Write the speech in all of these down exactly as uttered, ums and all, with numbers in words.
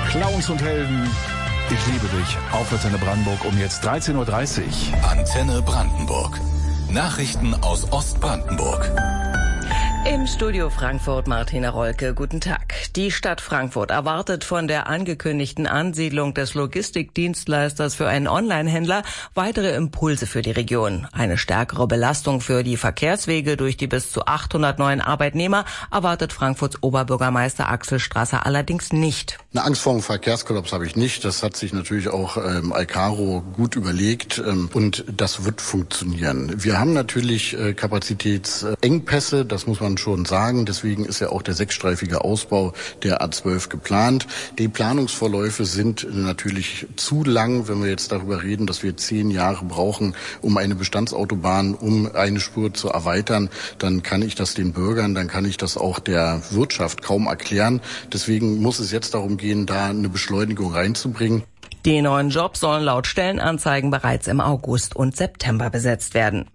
Clowns und Helden, ich liebe dich. Auf Antenne Brandenburg um jetzt dreizehn Uhr dreißig. Antenne Brandenburg. Nachrichten aus Ostbrandenburg. Im Studio Frankfurt Martina Rolke, guten Tag. Die Stadt Frankfurt erwartet von der angekündigten Ansiedlung des Logistikdienstleisters für einen Onlinehändler weitere Impulse für die Region. Eine stärkere Belastung für die Verkehrswege durch die bis zu achthundert neuen Arbeitnehmer erwartet Frankfurts Oberbürgermeister Axel Strasser allerdings nicht. Eine Angst vor einem Verkehrskollaps habe ich nicht. Das hat sich natürlich auch ähm, Alcaro gut überlegt ähm, und das wird funktionieren. Wir haben natürlich äh, Kapazitätsengpässe, das muss man schon sagen. Deswegen ist ja auch der sechsstreifige Ausbau der A zwölf geplant. Die Planungsvorläufe sind natürlich zu lang, wenn wir jetzt darüber reden, dass wir zehn Jahre brauchen, um eine Bestandsautobahn, um eine Spur zu erweitern. Dann kann ich das den Bürgern, dann kann ich das auch der Wirtschaft kaum erklären. Deswegen muss es jetzt darum gehen, da eine Beschleunigung reinzubringen. Die neuen Jobs sollen laut Stellenanzeigen bereits im August und September besetzt werden.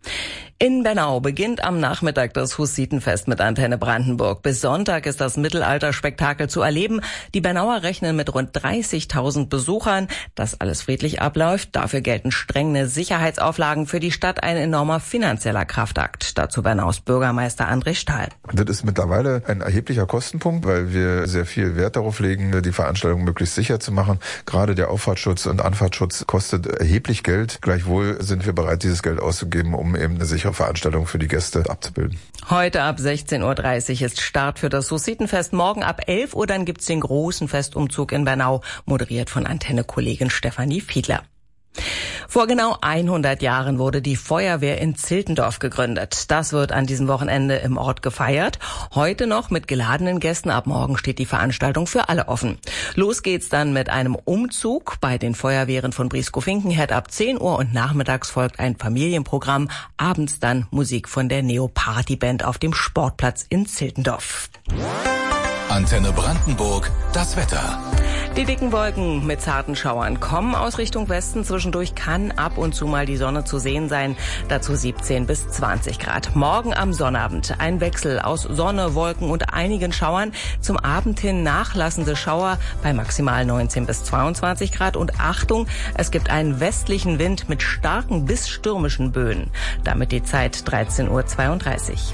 In Bernau beginnt am Nachmittag das Hussitenfest mit Antenne Brandenburg. Bis Sonntag ist das Mittelalterspektakel zu erleben. Die Bernauer rechnen mit rund dreißigtausend Besuchern. Dass alles friedlich abläuft, dafür gelten strenge Sicherheitsauflagen. Für die Stadt ein enormer finanzieller Kraftakt. Dazu Bernaus Bürgermeister André Stahl. Das ist mittlerweile ein erheblicher Kostenpunkt, weil wir sehr viel Wert darauf legen, die Veranstaltung möglichst sicher zu machen. Gerade der Auffahrtschutz und Anfahrtschutz kostet erheblich Geld. Gleichwohl sind wir bereit, dieses Geld auszugeben, um eben eine sichere Veranstaltung für die Gäste abzubilden. Heute ab sechzehn Uhr dreißig ist Start für das Hussitenfest. Morgen ab elf Uhr dann gibt's den großen Festumzug in Bernau, moderiert von Antenne-Kollegin Stefanie Fiedler. Vor genau hundert Jahren wurde die Feuerwehr in Ziltendorf gegründet. Das wird an diesem Wochenende im Ort gefeiert. Heute noch mit geladenen Gästen. Ab morgen steht die Veranstaltung für alle offen. Los geht's dann mit einem Umzug bei den Feuerwehren von Brieskow-Finkenherd ab zehn Uhr und nachmittags folgt ein Familienprogramm. Abends dann Musik von der Neo-Party-Band auf dem Sportplatz in Ziltendorf. Antenne Brandenburg, das Wetter. Die dicken Wolken mit zarten Schauern kommen aus Richtung Westen. Zwischendurch kann ab und zu mal die Sonne zu sehen sein. Dazu siebzehn bis zwanzig Grad. Morgen am Sonnabend ein Wechsel aus Sonne, Wolken und einigen Schauern. Zum Abend hin nachlassende Schauer bei maximal neunzehn bis zweiundzwanzig Grad. Und Achtung, es gibt einen westlichen Wind mit starken bis stürmischen Böen. Damit die Zeit dreizehn Uhr zweiunddreißig.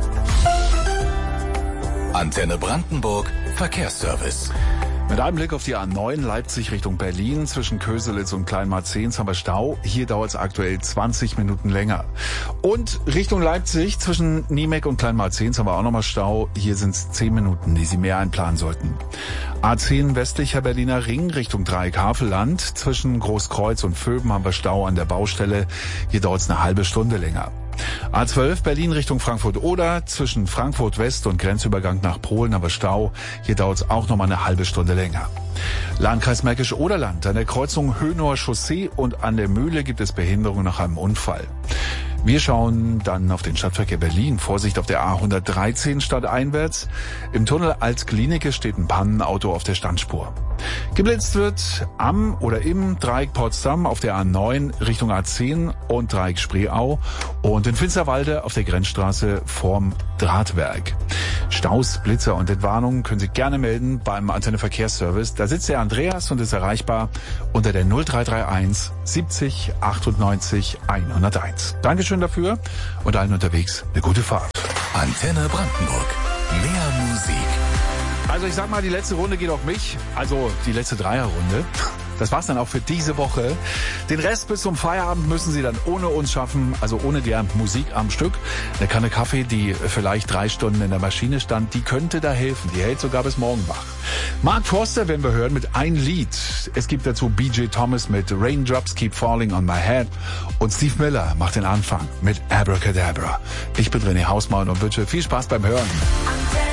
Antenne Brandenburg, Verkehrsservice. Mit einem Blick auf die A neun Leipzig Richtung Berlin zwischen Köselitz und Kleinmarzehns haben wir Stau. Hier dauert es aktuell zwanzig Minuten länger. Und Richtung Leipzig zwischen Niemek und Kleinmarzehns haben wir auch nochmal Stau. Hier sind es zehn Minuten, die Sie mehr einplanen sollten. A zehn westlicher Berliner Ring Richtung Dreieck Havelland. Zwischen Großkreuz und Vöben haben wir Stau an der Baustelle. Hier dauert es eine halbe Stunde länger. A zwölf Berlin Richtung Frankfurt-Oder. Zwischen Frankfurt West und Grenzübergang nach Polen haben wir Stau. Hier dauert es auch nochmal eine halbe Stunde länger. Landkreis Märkisch-Oderland. An der Kreuzung Hönower Chaussee und an der Mühle gibt es Behinderungen nach einem Unfall. Wir schauen dann auf den Stadtverkehr Berlin. Vorsicht auf der A hundertdreizehn stadteinwärts. Im Tunnel Alt-Glienicke steht ein Pannenauto auf der Standspur. Geblitzt wird am oder im Dreieck Potsdam auf der A neun Richtung A zehn und Dreieck Spreeau und in Finsterwalde auf der Grenzstraße vorm Drahtwerk. Staus, Blitzer und Entwarnungen können Sie gerne melden beim Antenne Verkehrsservice. Da sitzt der Andreas und ist erreichbar unter der null drei drei eins siebzig achtundneunzig hunderteins. Dankeschön dafür und allen unterwegs eine gute Fahrt. Antenne Brandenburg. Mehr Musik. Also ich sag mal, die letzte Runde geht auf mich. Also die letzte Dreierrunde. Das war's dann auch für diese Woche. Den Rest bis zum Feierabend müssen Sie dann ohne uns schaffen, also ohne die Musik am Stück. Eine Kanne Kaffee, die vielleicht drei Stunden in der Maschine stand, die könnte da helfen. Die hält sogar bis morgen wach. Mark Forster werden wir hören mit ein Lied. Es gibt dazu B J Thomas mit Raindrops Keep Falling on My Head und Steve Miller macht den Anfang mit Abracadabra. Ich bin René Hausmann und wünsche viel Spaß beim Hören.